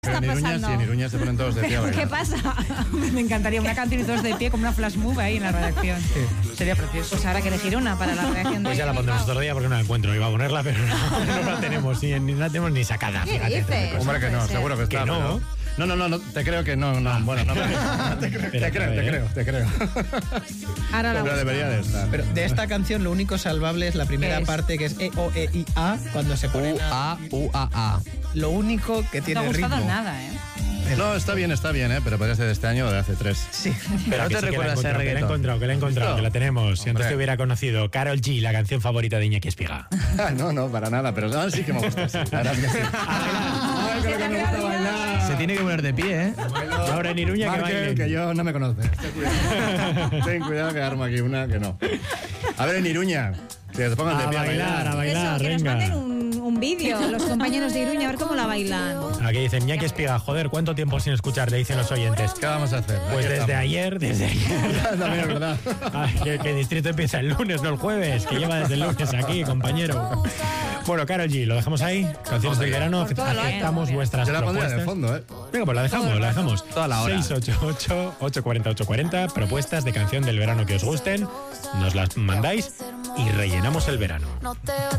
Pero está en Iruña, pasando? sí, en Iruña se ponen todos de pie a bailar. ¿Qué pasa? Me encantaría una canción y todos de pie como una flash move ahí en la redacción. Sería precioso. Pues habrá que elegir una para la redacción de Pues ya la pondremos otro día porque no la encuentro. Iba a ponerla, pero no la tenemos ni la tenemos ni sacada. ¿Qué Fíjate. dices? Hombre, que no, puede ser. seguro que está. Que no. pero- No, te creo que no. Bueno, no. Te creo. Ahora la Pero debería de estar. Pero de esta canción lo único salvable es la primera ¿Qué es? parte, que es E-O-E-I-A, cuando se pone U-A-U-A-A. lo único que No te tiene ha gustado ritmo. nada, ¿eh? No, está bien, pero podría ser de este año o de hace 3. Sí. Pero no te recuerdas ese que la he reggaetón. encontrado, que la tenemos. Si antes Hombre. te hubiera conocido Karol G, la canción favorita de Iñaki Espiga. No, para nada, pero no, sí que me gusta. Sí. La verdad es que sí. Ay, creo que me gusta bailar. Se tiene que poner de pie, ¿eh? Y ahora en Iruña que Markel, bailen. que yo no me conoce. Ten cuidado que armo aquí una que no. A ver, en Iruña, que se pongan de A pie a bailar, a Eso, bailar, que nos manden venga. un vídeo los compañeros de Iruña, a ver cómo la bailan. Aquí dicen, Iñaki Espiga, joder, ¿cuánto tiempo sin escucharte? Dicen los oyentes. ¿Qué vamos a hacer? Pues Aquí desde ayer. estamos. También es verdad. Ay, que distrito empieza el lunes, no el jueves, que lleva desde el lunes aquí, compañero. Bueno, Karol G, ¿lo dejamos ahí? Canciones del verano, Por todo lo alto. aceptamos vuestras Yo la pondría en el propuestas. fondo, ¿eh? Venga, pues la dejamos. Toda la hora. 688-840-840, propuestas de canción del verano que os gusten, nos las mandáis y rellenamos el verano. No te